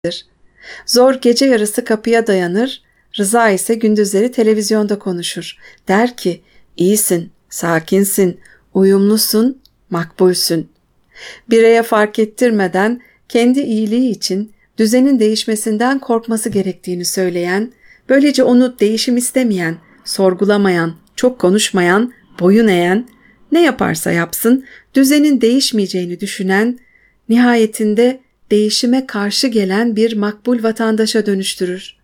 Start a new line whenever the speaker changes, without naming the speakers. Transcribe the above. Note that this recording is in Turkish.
Zor gece yarısı kapıya dayanır, Rıza ise gündüzleri televizyonda konuşur. Der ki, iyisin, sakinsin, uyumlusun, makbulsün. Bireye fark ettirmeden kendi iyiliği için düzenin değişmesinden korkması gerektiğini söyleyen, böylece onu değişim istemeyen, sorgulamayan, çok konuşmayan, boyun eğen, ne yaparsa yapsın düzenin değişmeyeceğini düşünen, nihayetinde değişime karşı gelen bir makbul vatandaşa dönüştürür.